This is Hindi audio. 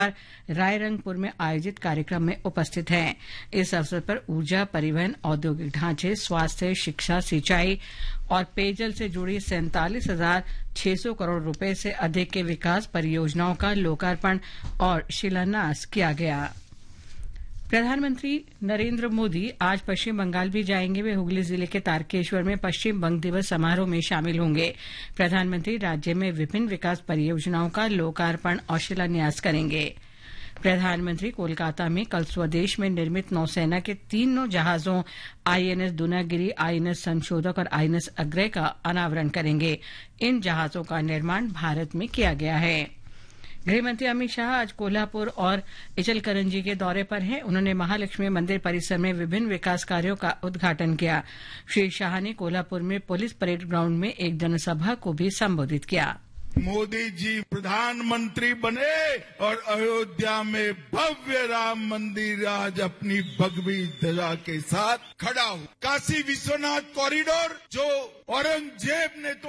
रायरंगपुर में आयोजित कार्यक्रम में उपस्थित हैं। इस अवसर पर ऊर्जा, परिवहन, औद्योगिक ढांचे, स्वास्थ्य, शिक्षा, सिंचाई और पेयजल से जुड़ी 47,600 करोड़ रुपए से अधिक के विकास परियोजनाओं का लोकार्पण और शिलान्यास किया गया। प्रधानमंत्री नरेंद्र मोदी आज पश्चिम बंगाल भी जाएंगे। वे हुगली जिले के तारकेश्वर में पश्चिम बंग दिवस समारोह में शामिल होंगे। प्रधानमंत्री राज्य में विभिन्न विकास परियोजनाओं का लोकार्पण और शिलान्यास करेंगे। प्रधानमंत्री कोलकाता में कल स्वदेश में निर्मित नौसेना के 3 जहाजों आईएनएस दूनागिरी, आईएनएस संशोधक और आईएनएस अग्रय का अनावरण करेंगे। इन जहाजों का निर्माण भारत में किया गया है। गृहमंत्री अमित शाह आज कोल्हापुर और इचलकरंजी के दौरे पर हैं। उन्होंने महालक्ष्मी मंदिर परिसर में विभिन्न विकास कार्यों का उद्घाटन किया। श्री शाह ने कोल्हापुर में पुलिस परेड ग्राउंड में एक जनसभा को भी संबोधित किया। मोदी जी प्रधानमंत्री बने और अयोध्या में भव्य राम मंदिर आज अपनी भगवी ध्वजा के साथ खड़ा हो। काशी विश्वनाथ कॉरिडोर जो औरंगजेब ने